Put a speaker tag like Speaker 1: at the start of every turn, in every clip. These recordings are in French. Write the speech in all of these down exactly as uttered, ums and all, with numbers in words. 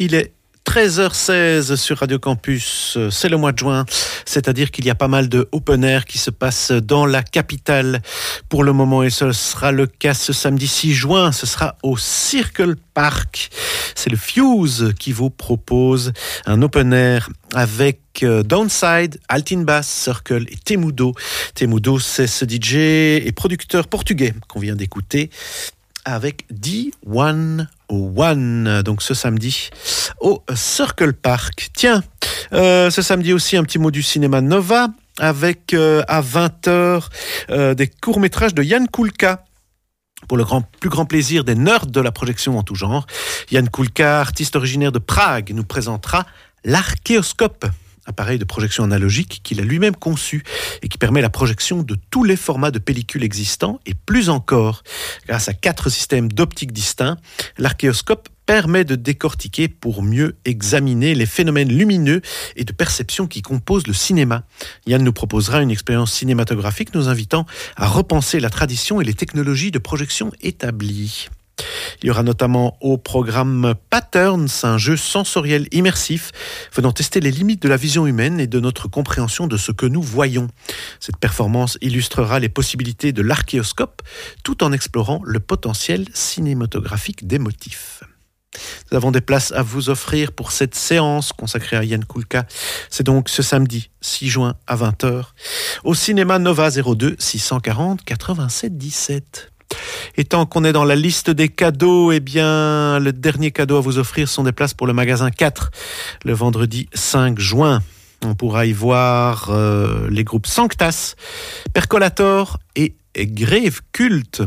Speaker 1: Il est treize heures seize sur Radio Campus, c'est le mois de juin, c'est-à-dire qu'il y a pas mal de open air qui se passe dans la capitale pour le moment et ce sera le cas ce samedi six juin, ce sera au Circle Park. C'est le Fuse qui vous propose un open air avec Downside, Altin Bass, Circle et Temudo. Temudo, c'est ce D J et producteur portugais qu'on vient d'écouter avec D cent un, donc ce samedi au Circle Park. Tiens, euh, ce samedi aussi un petit mot du cinéma Nova avec euh, à vingt heures euh, des courts-métrages de Jan Kulka. Pour le grand, plus grand plaisir des nerds de la projection en tout genre. Jan Kulka, artiste originaire de Prague, nous présentera l'Archéoscope, appareil de projection analogique qu'il a lui-même conçu et qui permet la projection de tous les formats de pellicules existants et plus encore. Grâce à quatre systèmes d'optique distincts, l'Archéoscope permet de décortiquer pour mieux examiner les phénomènes lumineux et de perception qui composent le cinéma. Yann nous proposera une expérience cinématographique nous invitant à repenser la tradition et les technologies de projection établies. Il y aura notamment au programme Patterns, un jeu sensoriel immersif venant tester les limites de la vision humaine et de notre compréhension de ce que nous voyons. Cette performance illustrera les possibilités de l'archéoscope tout en explorant le potentiel cinématographique des motifs. Nous avons des places à vous offrir pour cette séance consacrée à Jan Kulka. C'est donc ce samedi six juin à vingt heures au cinéma Nova zéro deux six cent quarante quatre-vingt-sept dix-sept. Et tant qu'on est dans la liste des cadeaux, eh bien, le dernier cadeau à vous offrir sont des places pour le magasin quatre, le vendredi cinq juin. On pourra y voir euh, les groupes Sanctas, Percolator et Grave Cult.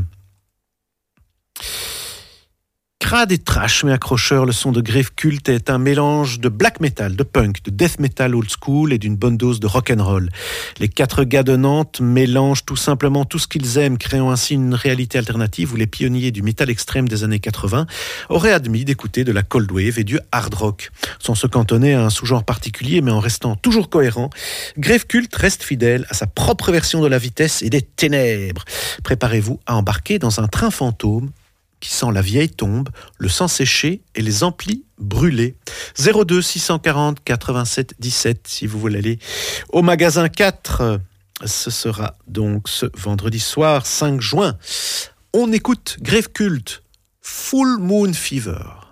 Speaker 1: Crade et trash mais accrocheur, le son de Grave Cult est un mélange de black metal, de punk, de death metal old school et d'une bonne dose de rock'n'roll. Les quatre gars de Nantes mélangent tout simplement tout ce qu'ils aiment, créant ainsi une réalité alternative où les pionniers du métal extrême des années quatre-vingts auraient admis d'écouter de la cold wave et du hard rock. Sans se cantonner à un sous-genre particulier mais en restant toujours cohérent, Grave Cult reste fidèle à sa propre version de la vitesse et des ténèbres. Préparez-vous à embarquer dans un train fantôme qui sent la vieille tombe, le sang séché et les amplis brûlés. zéro deux six cent quarante quatre-vingt-sept dix-sept si vous voulez aller au magasin quatre. Ce sera donc ce vendredi soir cinq juin. On écoute Grave Cult, Full Moon Fever.